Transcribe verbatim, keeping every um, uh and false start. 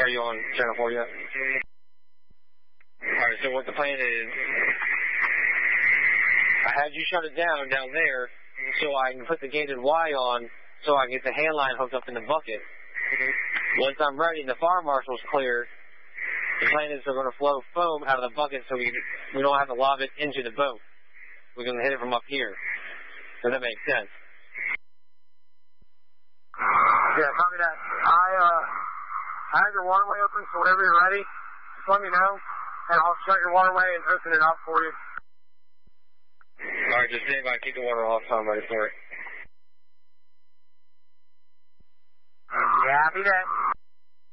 Are you on channel four yet? Alright, so what the plan is, I had you shut it down down there so I can put the gated Y on so I can get the hand line hooked up in the bucket. Once I'm ready and the fire marshal's clear, the plan is we're going to flow foam out of the bucket so we we don't have to lob it into the boat. We're going to hit it from up here. Does that make sense? Yeah, copy that. I, uh, I have your waterway open, so whenever you're ready, just let me know, and I'll shut your waterway and open it up for you. Alright, just stand by, keep the water off, so I'm ready for it. Yeah, copy that.